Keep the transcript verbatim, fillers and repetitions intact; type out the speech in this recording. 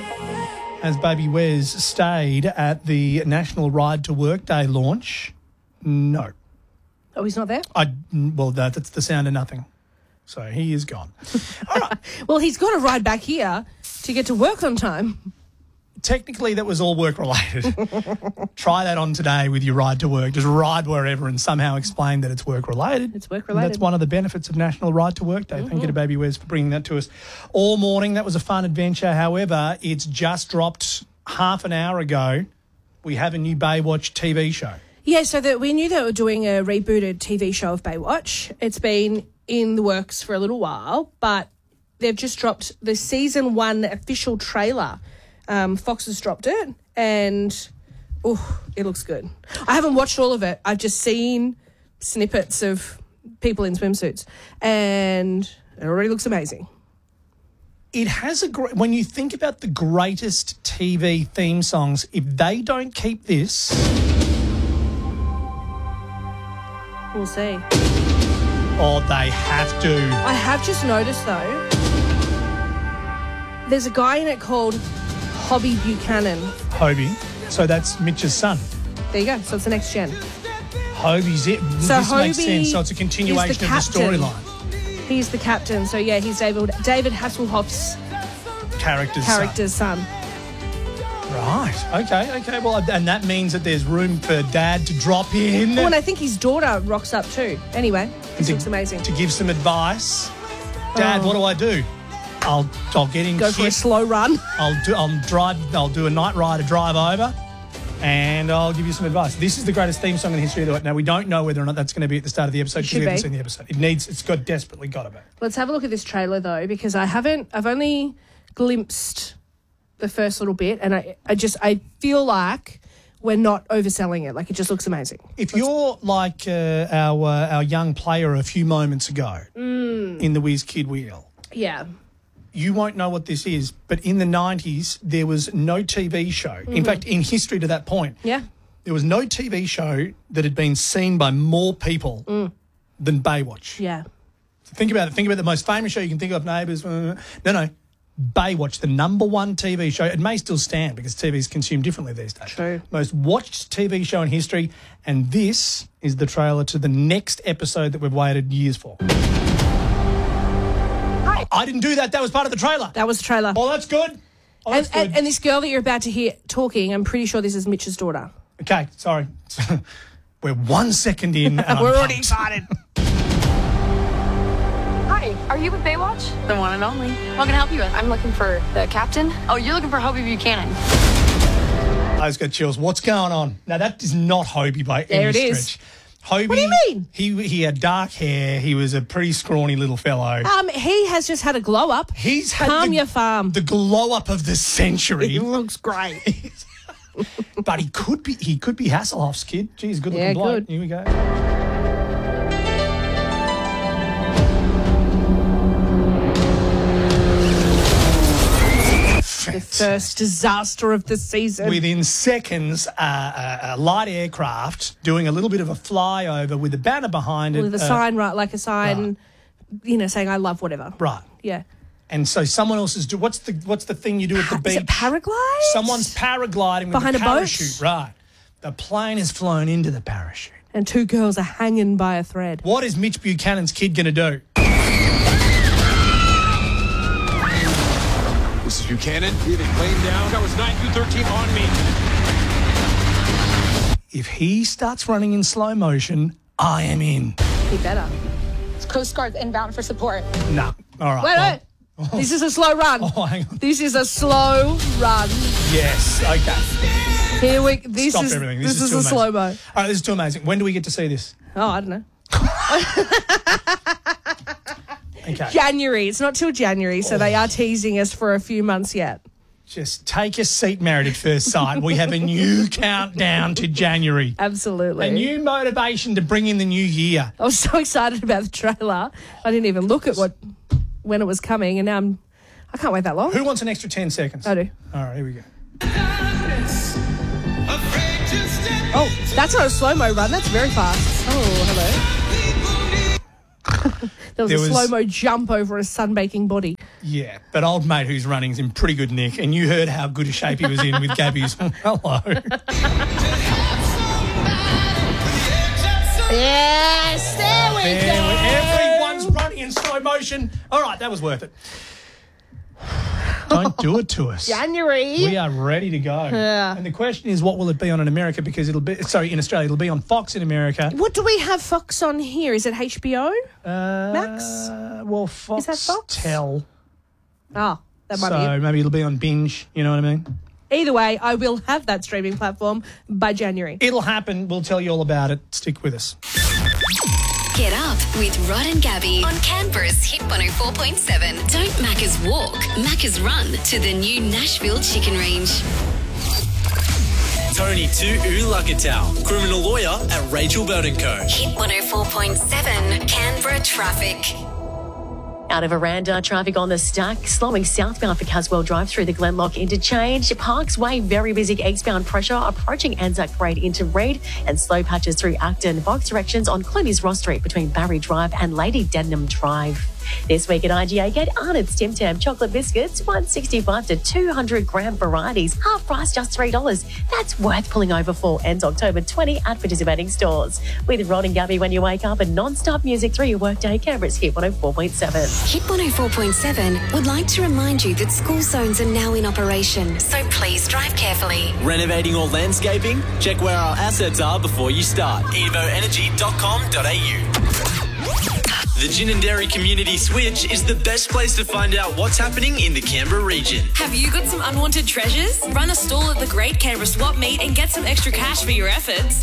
Has Baby Wes stayed at the National Ride to Work Day launch? No. Oh, he's not there? I Well, that, that's the sound of nothing. So he is gone. All right. Well, he's got to ride back here to get to work on time. Technically, that was all work-related. Try that on today with your ride to work. Just ride wherever and somehow explain that it's work-related. It's work-related. And that's one of the benefits of National Ride to Work Day. Mm-hmm. Thank you to Baby Wes for bringing that to us all morning. That was a fun adventure. However, it's just dropped half an hour ago. We have a new Baywatch T V show. Yeah, so that we knew they were doing a rebooted T V show of Baywatch. It's been in the works for a little while, but they've just dropped the season one official trailer. Um, Fox has dropped it, and oh, it looks good. I haven't watched all of it. I've just seen snippets of people in swimsuits, and it already looks amazing. It has a great... When you think about the greatest T V theme songs, if they don't keep this... We'll see. Oh, they have to. I have just noticed, though, there's a guy in it called Hobie Buchanan. Hobie. So that's Mitch's son. There you go. So it's the next gen. Hobie's it. So this Hobie makes sense. So it's a continuation the of the storyline. He's the captain. So, yeah, he's David, David Hasselhoff's character's, character's son. son. Right. Okay, okay. Well, and that means that there's room for Dad to drop in. Oh, and I think his daughter rocks up too. Anyway, this to, looks amazing. To give some advice. Dad, oh. what do I do? I'll I'll get in. Go kit. for a slow run. I'll do I'll drive I'll do a night rider drive over, and I'll give you some advice. This is the greatest theme song in the history of the world. Now we don't know whether or not that's going to be at the start of the episode because we haven't seen the episode. It needs it's got desperately got to be. Let's have a look at this trailer though, because I haven't I've only glimpsed the first little bit, and I I just I feel like we're not overselling it. Like it just looks amazing. If Let's... you're like uh, our uh, our young player a few moments ago mm. in the Whiz Kid Wheel, yeah. You won't know what this is, but in the nineties, there was no T V show. Mm-hmm. In fact, in history to that point, yeah, there was no T V show that had been seen by more people mm. than Baywatch. Yeah. So think about it. Think about the most famous show you can think of, Neighbours. No, no. Baywatch, the number one T V show. It may still stand because T V is consumed differently these days. True. Most watched T V show in history, and this is the trailer to the next episode that we've waited years for. I didn't do that. That was part of the trailer. That was the trailer. Oh, that's good. Oh, that's and, good. And, and this girl that you're about to hear talking, I'm pretty sure this is Mitch's daughter. Okay, sorry. We're one second in and We're I'm already pumped. excited. Hi, are you with Baywatch? The one and only. What can I help you with? I'm looking for the captain. Oh, you're looking for Hobie Buchanan. I just got chills. What's going on? Now, that is not Hobie by there any it stretch. Is. Hobie, what do you mean? He he had dark hair. He was a pretty scrawny little fellow. Um, he has just had a glow up. He's had Calm the, your farm. The glow up of the century. He looks great. But he could be he could be Hasselhoff's kid. Jeez, good looking yeah, bloke. Good. Here we go. The first disaster of the season. Within seconds, uh, a, a light aircraft doing a little bit of a flyover with a banner behind it. With a uh, sign, right, like a sign, right. you know, saying I love whatever. Right. Yeah. And so someone else is do what's the what's the thing you do at the beach? Is it paraglide? Someone's paragliding with behind a a parachute. boat? Right. The plane has flown into the parachute. And two girls are hanging by a thread. What is Mitch Buchanan's kid going to do? Missus Buchanan, leaving plane down. That was nine two thirteen on me. If he starts running in slow motion, I am in. He better. It's Coast Guard's inbound for support. No. All right. Wait, well, wait. Oh. This is a slow run. Oh, hang on. This is a slow run. Yes. Okay. Here we. This Stop is everything. This, This, is, is a too slow amazing. mo. All right. This is too amazing. When do we get to see this? Oh, I don't know. Okay. January. It's not till January, so oh. they are teasing us for a few months yet. Just take a seat, Married at First Sight. We have a new countdown to January. Absolutely. A new motivation to bring in the new year. I was so excited about the trailer. I didn't even look at what when it was coming, and now I'm, I can't wait that long. Who wants an extra ten seconds? I do. All right, here we go. Oh, that's not a slow-mo run. That's very fast. Oh, hello. There was There a was- slow-mo jump over a sunbaking body. Yeah, but old mate who's running's in pretty good nick, and you heard how good a shape he was in with Gabby's hello. Yes, there we There go. we- everyone's running in slow motion. All right, that was worth it. Don't do it to us. January. We are ready to go. Yeah. And the question is, what will it be on in America? Because it'll be, sorry, in Australia, it'll be on Fox in America. What do we have Fox on here? Is it H B O? Uh, Max? Well, Fox, that Fox? Tell. Oh, that might be So it. maybe it'll be on Binge, you know what I mean? Either way, I will have that streaming platform by January. It'll happen. We'll tell you all about it. Stick with us. Get up with Rod and Gabby on Canberra's Hit one oh four point seven. Don't Macca's walk, Macca's run to the new Nashville chicken range. Tony to Ulagatal, criminal lawyer at Rachel Bird and Co. Hit one oh four point seven, Canberra traffic. Out of Aranda, traffic on the stack, slowing southbound for Caswell Drive through the Glenlock interchange. Parks Way, very busy eastbound pressure approaching Anzac Parade into Reid, and slow patches through Acton. Both directions on Clooney's Ross Street between Barry Drive and Lady Denham Drive. This week at I G A, get Arnott's Tim Tam chocolate biscuits, one sixty-five to two hundred gram varieties, half price just three dollars. That's worth pulling over for. Ends October twentieth at participating stores. With Rod and Gabby when you wake up and non-stop music through your workday, Canberra's Hit one oh four point seven. Hit one oh four point seven would like to remind you that school zones are now in operation, so please drive carefully. Renovating or landscaping? Check where our assets are before you start. evo energy dot com dot a u. The Gin and Dairy Community Switch is the best place to find out what's happening in the Canberra region. Have you got some unwanted treasures? Run a stall at the Great Canberra Swap Meet and get some extra cash for your efforts.